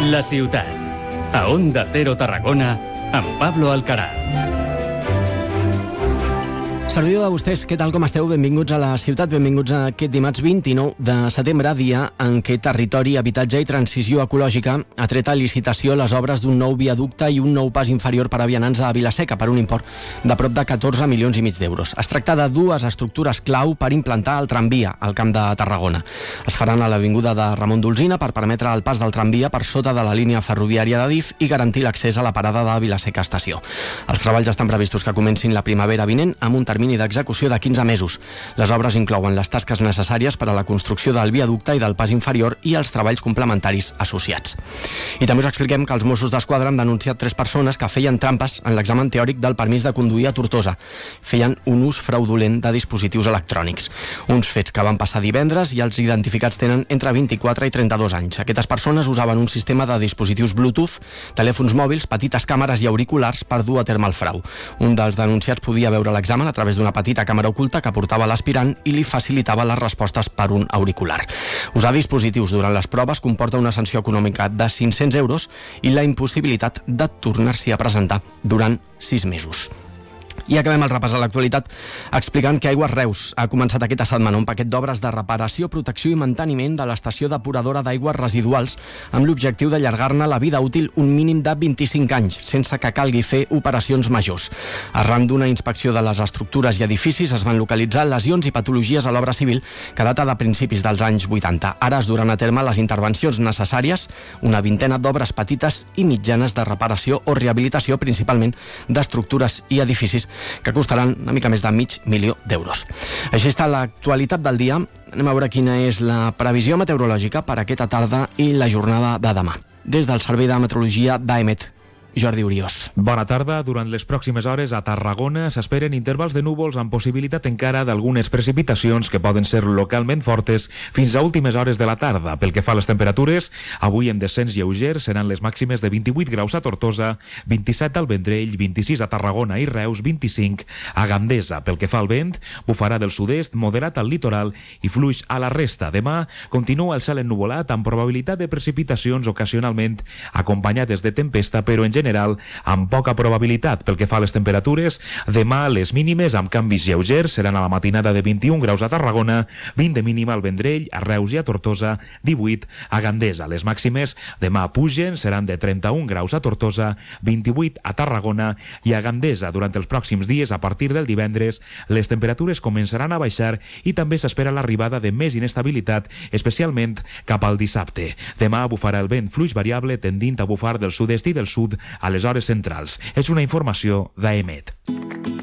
La ciutat. A Onda Cero Tarragona, amb Pablo Alcaraz. Saludeu a vostès, què tal, com esteu? Benvinguts a la ciutat, benvinguts a aquest dimarts 29 de setembre, dia en què Territori, Habitatge i Transició Ecològica ha tret a licitació les obres d'un nou viaducte i un nou pas inferior per a vianants a Vila-seca per un import de prop de 14 milions i mig d'euros. Es tracta de dues estructures clau per implantar el tramvia al Camp de Tarragona. Es faran a l'avinguda de Ramon d'Olzina per permetre el pas del tramvia per sota de la línia ferroviària de DIF i garantir l'accés a la parada de Vila-seca Estació. Els treballs estan previstos que comencin la primavera vinent amb un termini d'execució de 15 mesos. Les obres inclouen les tasques necessàries per a la construcció del viaducte i del pas inferior i els treballs complementaris associats. I també us expliquem que els Mossos d'Esquadra han denunciat 3 persones que feien trampes en l'examen teòric del permís de conduir a Tortosa. Feien un ús fraudulent de dispositius electrònics. Uns fets que van passar divendres i els identificats tenen entre 24 i 32 anys. Aquestes persones usaven un sistema de dispositius Bluetooth, telèfons mòbils, petites càmeres i auriculars per dur a terme el frau. Un dels denunciats podia veure l'examen a través d'una petita càmera oculta que portava l'aspirant i li facilitava les respostes per un auricular. Usar dispositius durant les proves comporta una sanció econòmica de 500 euros i la impossibilitat de tornar-s'hi a presentar durant 6 mesos. I acabem el repàs a l'actualitat explicant que Aigües Reus ha començat aquesta setmana un paquet d'obres de reparació, protecció i manteniment de l'estació depuradora d'aigües residuals amb l'objectiu d'allargar-ne la vida útil un mínim de 25 anys, sense que calgui fer operacions majors. Arran d'una inspecció de les estructures i edificis es van localitzar lesions i patologies a l'obra civil que data de principis dels anys 80. Ara es duran a terme les intervencions necessàries, una vintena d'obres petites i mitjanes de reparació o rehabilitació, principalment d'estructures i edificis, que costaran una mica més de $500.000. Així està l'actualitat del dia. Anem a veure quina és la previsió meteorològica per aquesta tarda i la jornada de demà. Des del Servei de Meteorologia d'AEMET, Jordi Uriós. Bona tarda. Durant les pròximes hores a Tarragona s'esperen intervals de núvols amb possibilitat encara d'algunes precipitacions que poden ser localment fortes fins a últimes hores de la tarda. Pel que fa a les temperatures, avui en descens lleuger seran les màximes de 28 graus a Tortosa, 27 al Vendrell, 26 a Tarragona i Reus, 25 a Gandesa. Pel que fa al vent, bufarà del sud-est, moderat al litoral i fluix a la resta. Demà continua el cel ennuvolat amb probabilitat de precipitacions ocasionalment acompanyades de tempesta, però en general amb poca probabilitat. Pel que fa a les temperatures, demà les mínimes amb canvis lleugers seran a la matinada de 21 graus a Tarragona, 20 de mínima al Vendrell, a Reus i a Tortosa, 18 a Gandesa. Les màximes demà pugen, seran de 31 graus a Tortosa, 28 a Tarragona i a Gandesa. Durant els pròxims dies, a partir del divendres, les temperatures començaran a baixar i també s'espera l'arribada de més inestabilitat, especialment cap al dissabte. Demà bufarà el vent fluix variable tendint a bufar del sud-est i del sud a les hores centrals. És una informació d'AEMET.